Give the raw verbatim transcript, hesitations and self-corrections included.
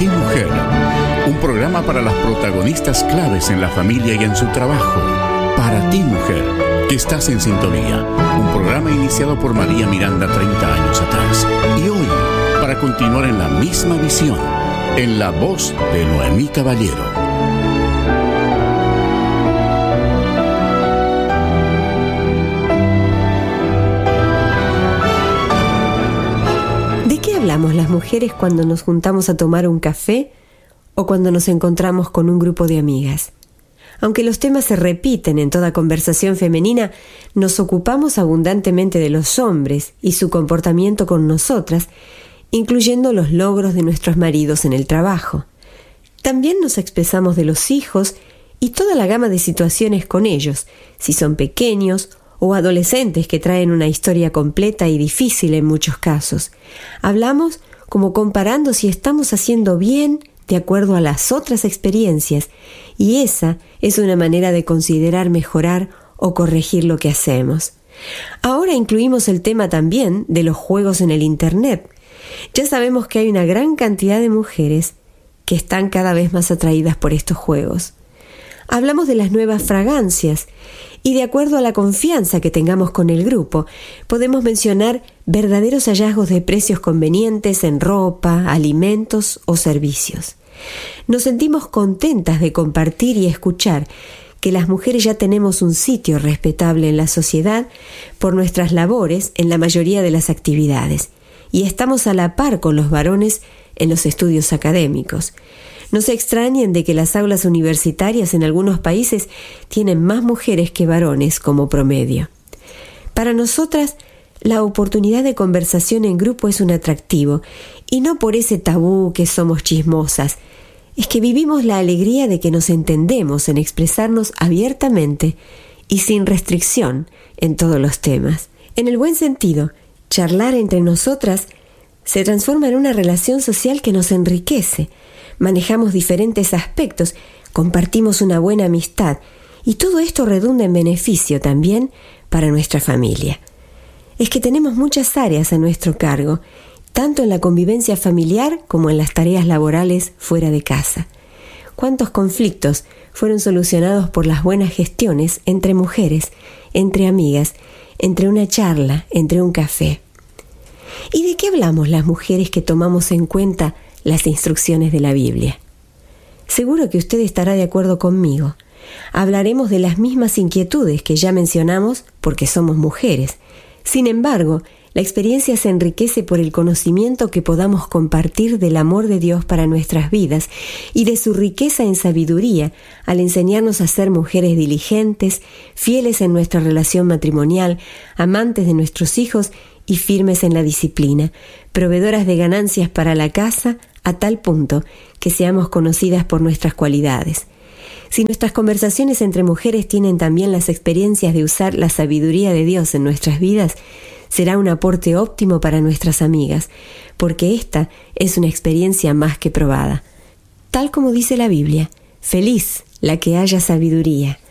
ti, mujer, un programa para las protagonistas claves en la familia y en su trabajo. Para ti, mujer, que estás en sintonía, un programa iniciado por María Miranda treinta años atrás. Y hoy, para continuar en la misma visión, en la voz de Noemí Caballero. Hablamos las mujeres cuando nos juntamos a tomar un café o cuando nos encontramos con un grupo de amigas. Aunque los temas se repiten en toda conversación femenina, nos ocupamos abundantemente de los hombres y su comportamiento con nosotras, incluyendo los logros de nuestros maridos en el trabajo. También nos expresamos de los hijos y toda la gama de situaciones con ellos, si son pequeños o adolescentes que traen una historia completa y difícil en muchos casos. Hablamos como comparando si estamos haciendo bien de acuerdo a las otras experiencias, y esa es una manera de considerar mejorar o corregir lo que hacemos. Ahora incluimos el tema también de los juegos en el Internet. Ya sabemos que hay una gran cantidad de mujeres que están cada vez más atraídas por estos juegos. Hablamos de las nuevas fragancias y de acuerdo a la confianza que tengamos con el grupo, podemos mencionar verdaderos hallazgos de precios convenientes en ropa, alimentos o servicios. Nos sentimos contentas de compartir y escuchar que las mujeres ya tenemos un sitio respetable en la sociedad por nuestras labores en la mayoría de las actividades y estamos a la par con los varones en los estudios académicos. No se extrañen de que las aulas universitarias en algunos países tienen más mujeres que varones como promedio. Para nosotras, la oportunidad de conversación en grupo es un atractivo, y no por ese tabú que somos chismosas. Es que vivimos la alegría de que nos entendemos en expresarnos abiertamente y sin restricción en todos los temas. En el buen sentido, charlar entre nosotras se transforma en una relación social que nos enriquece. Manejamos diferentes aspectos, compartimos una buena amistad y todo esto redunda en beneficio también para nuestra familia. Es que tenemos muchas áreas a nuestro cargo, tanto en la convivencia familiar como en las tareas laborales fuera de casa. ¿Cuántos conflictos fueron solucionados por las buenas gestiones entre mujeres, entre amigas, entre una charla, entre un café? ¿Y de qué hablamos las mujeres que tomamos en cuenta las instrucciones de la Biblia? Seguro que usted estará de acuerdo conmigo. Hablaremos de las mismas inquietudes que ya mencionamos porque somos mujeres. Sin embargo, la experiencia se enriquece por el conocimiento que podamos compartir del amor de Dios para nuestras vidas y de su riqueza en sabiduría al enseñarnos a ser mujeres diligentes, fieles en nuestra relación matrimonial, amantes de nuestros hijos y firmes en la disciplina, proveedoras de ganancias para la casa a tal punto que seamos conocidas por nuestras cualidades. Si nuestras conversaciones entre mujeres tienen también las experiencias de usar la sabiduría de Dios en nuestras vidas, será un aporte óptimo para nuestras amigas, porque esta es una experiencia más que probada. Tal como dice la Biblia, feliz la que haya sabiduría,